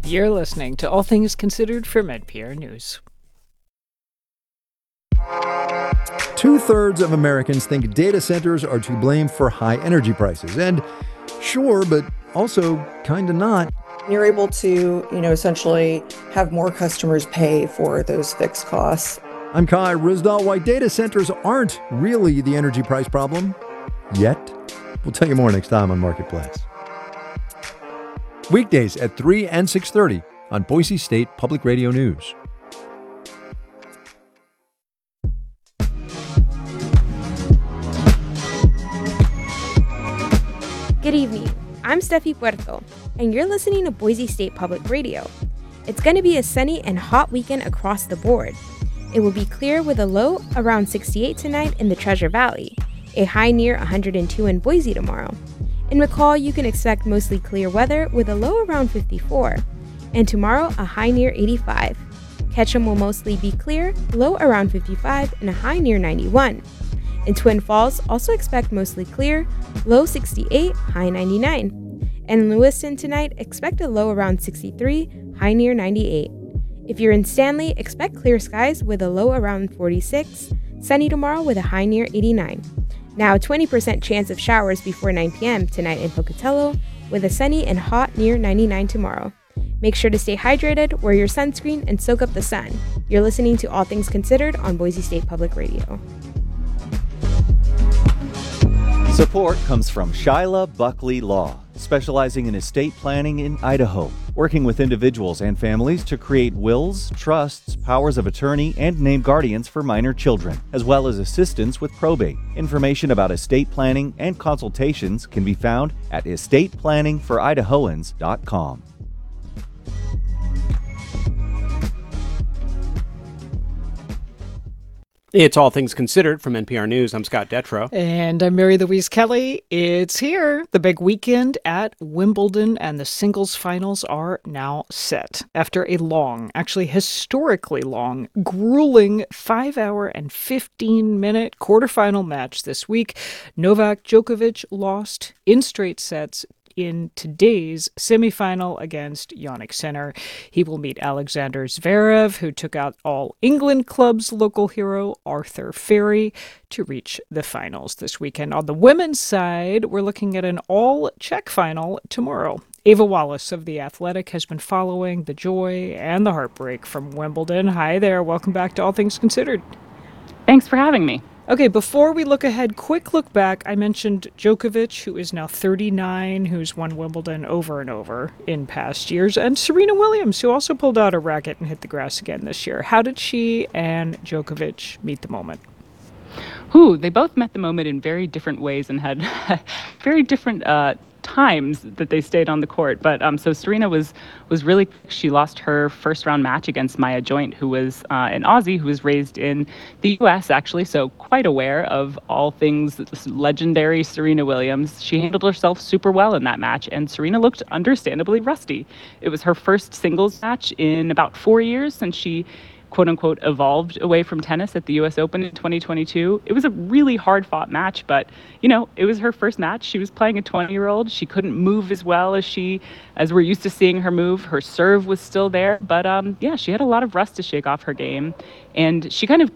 You're listening to All Things Considered from NPR News. 2/3 of Americans think data centers are to blame for high energy prices. And sure, but also kind of not. You're able to, essentially have more customers pay for those fixed costs. I'm Kai Ryssdal. Why data centers aren't really the energy price problem yet. We'll tell you more next time on Marketplace. Weekdays at 3 and 6:30 on Boise State Public Radio News. Good evening. I'm Steffi Puerto, and you're listening to Boise State Public Radio. It's going to be a sunny and hot weekend across the board. It will be clear with a low around 68 tonight in the Treasure Valley, a high near 102 in Boise tomorrow. In McCall, you can expect mostly clear weather with a low around 54, and tomorrow a high near 85. Ketchum will mostly be clear, low around 55 and a high near 91. In Twin Falls, also expect mostly clear, low 68, high 99. And in Lewiston tonight, expect a low around 63, high near 98. If you're in Stanley, expect clear skies with a low around 46, sunny tomorrow with a high near 89. Now, 20% chance of showers before 9 p.m. tonight in Pocatello, with a sunny and hot near 99 tomorrow. Make sure to stay hydrated, wear your sunscreen, and soak up the sun. You're listening to All Things Considered on Boise State Public Radio. Support comes from Shyla Buckley Law, specializing in estate planning in Idaho, working with individuals and families to create wills, trusts, powers of attorney, and name guardians for minor children, as well as assistance with probate. Information about estate planning and consultations can be found at estateplanningforidahoans.com. It's All Things Considered from NPR News. I'm Scott Detrow. And I'm Mary Louise Kelly. It's here. The big weekend at Wimbledon and the singles finals are now set. After a long, actually historically long, grueling 5-hour and 15-minute quarterfinal match this week, Novak Djokovic lost in straight sets in today's semifinal against Jannik Sinner. He will meet Alexander Zverev, who took out All England Club's local hero, Arthur Ferry, to reach the finals this weekend. On the women's side, we're looking at an all-Czech final tomorrow. Ava Wallace of The Athletic has been following the joy and the heartbreak from Wimbledon. Hi there. Welcome back to All Things Considered. Thanks for having me. Okay, before we look ahead, quick look back. I mentioned Djokovic, who is now 39, who's won Wimbledon over and over in past years, and Serena Williams, who also pulled out a racket and hit the grass again this year. How did she and Djokovic meet the moment? They both met the moment in very different ways and had very different times that they stayed on the court. But so Serena was really, she lost her first round match against Maya Joint, who was an Aussie who was raised in the U.S. actually, so quite aware of all things legendary Serena Williams. She handled herself super well in that match, and Serena looked understandably rusty. It was her first singles match in about 4 years since she quote-unquote evolved away from tennis at the U.S. Open in 2022. It was a really hard-fought match, but, it was her first match. She was playing a 20-year-old. She couldn't move as well as we're used to seeing her move. Her serve was still there, but, she had a lot of rust to shake off her game. And she kind of